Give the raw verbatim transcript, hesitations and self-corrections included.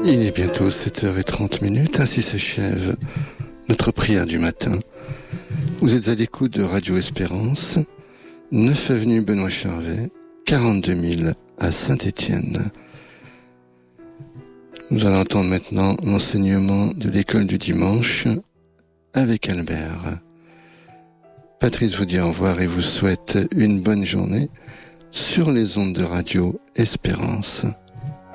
Il est bientôt sept heures trente minutes, ainsi s'achève notre prière du matin. Vous êtes à l'écoute de Radio Espérance, neuf avenue Benoît Charvet, quarante-deux mille à Saint-Étienne. Nous allons entendre maintenant l'enseignement de l'école du dimanche avec Albert. Patrice vous dit au revoir et vous souhaite une bonne journée sur les ondes de Radio Espérance.